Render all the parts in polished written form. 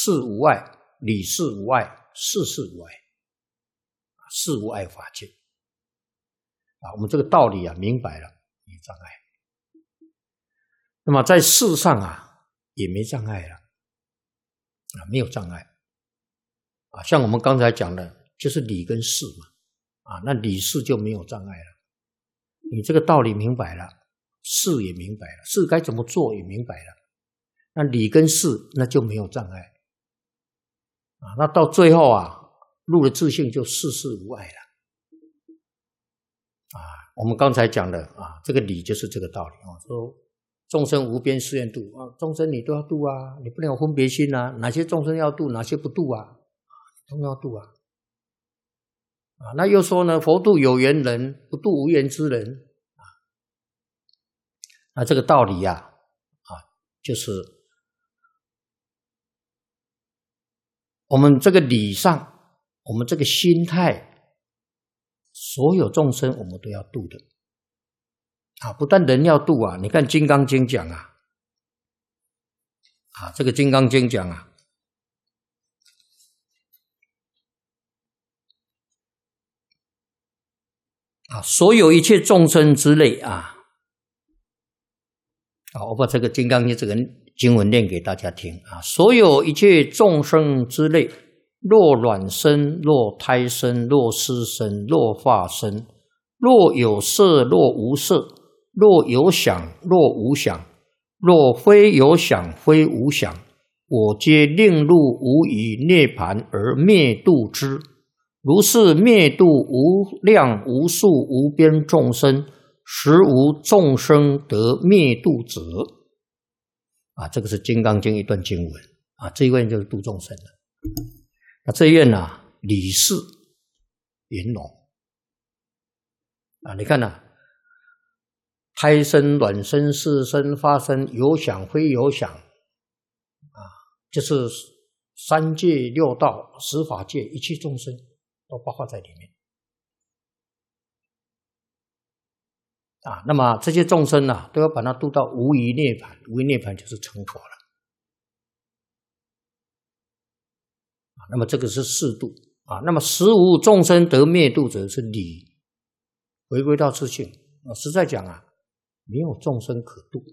事无碍，理事无碍，事事无碍，事无碍法界。我们这个道理明白了，没障碍。那么在事上也没障碍了，没有障碍。像我们刚才讲的，就是理跟事嘛，那理事就没有障碍了。你这个道理明白了，事也明白了，事该怎么做也明白了，那理跟事那就没有障碍。那到最后入了自性就事事无碍了。我们刚才讲的这个理就是这个道理说众生无边誓愿度众生你都要度你不能有分别心哪些众生要度，哪些不度都要度那又说呢，佛度有缘人，不度无缘之人那这个道理就是我们这个理上，我们这个心态，所有众生我们都要度的不但人要度你看《金刚经》讲这个《金刚经》讲所有一切众生之类我把这个《金刚经》这个经文念给大家听所有一切众生之类，若卵生，若胎生，若湿生，若发生，若有色，若无色，若有想，若无想，若非有想，非无想，我皆令入无余涅盘而灭度之。如是灭度无量无数无边众生，实无众生得灭度者。这个是《金刚经》一段经文这一愿就是度众生了。那这一愿理事圆融你看胎生、卵生、湿生、发生，有想非有想就是三界六道十法界一切众生都包括在里面那么这些众生都要把它度到无余涅盘，无余涅盘就是成佛了那么这个是四度那么实无众生得灭度者是理，回归到自性实在讲没有众生可度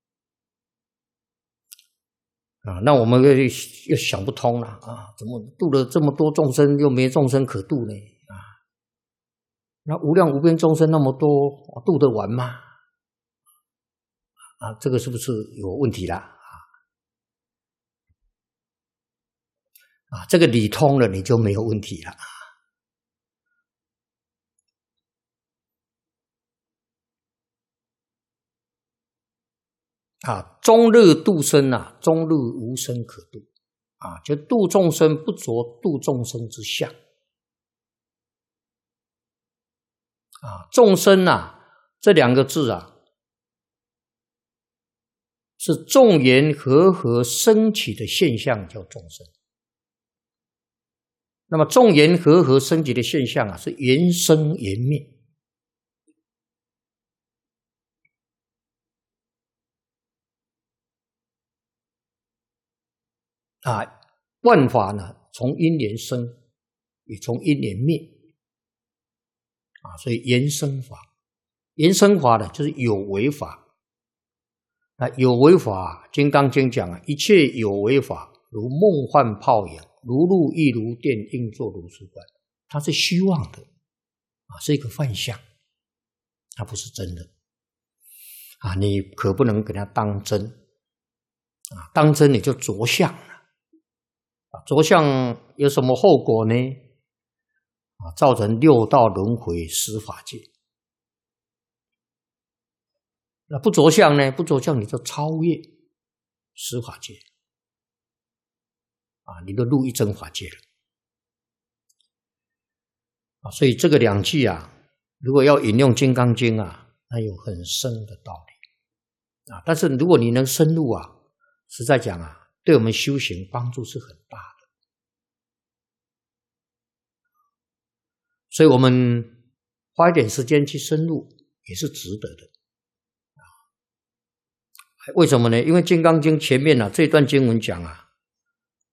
那我们又想不通了怎么度了这么多众生又没众生可度呢那无量无边众生那么多度得完吗这个是不是有问题啦这个理通了你就没有问题了中乐度生中乐无生可度就度众生不着度众生之相众生这两个字是众缘和合升起的现象叫众生。那么众缘和合升起的现象是缘生缘灭万法从因缘生也从因缘灭所以缘生法，缘生法就是有为法有为法金刚经讲一切有为法如梦幻泡影，如露亦如电，应作如是观。它是虚妄的是一个幻象，它不是真的你可不能给它当真当真你就着相了着相有什么后果呢造成六道轮回十法界。那不着相呢？不着相你就超越十法界你都入一真法界了所以这个两句如果要引用《金刚经》那有很深的道理但是如果你能深入实在讲对我们修行帮助是很大的。所以我们花一点时间去深入也是值得的为什么呢？因为《金刚经》前面这段经文讲